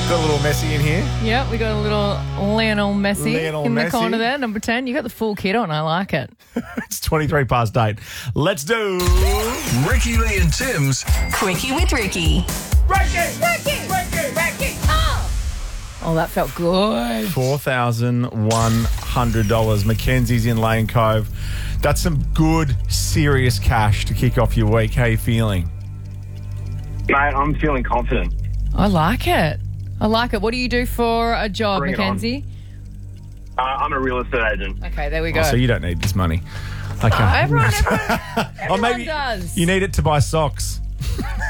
Got a little Messi in here. Yeah, we got a little Lionel Messi in the corner there, number 10. You got the full kit on. I like it. It's 23 past 8. Let's do... Ricky Lee and Tim's Quickie with Ricky. Oh, that felt good. $4,100. Mackenzie's in Lane Cove. That's some good, serious cash to kick off your week. How are you feeling? Mate, I'm feeling confident. I like it. What do you do for a job, Bring it on. Mackenzie? I'm a real estate agent. Okay, there we go. Oh, so you don't need this money. Okay. Everyone Or maybe does. you need it to buy socks.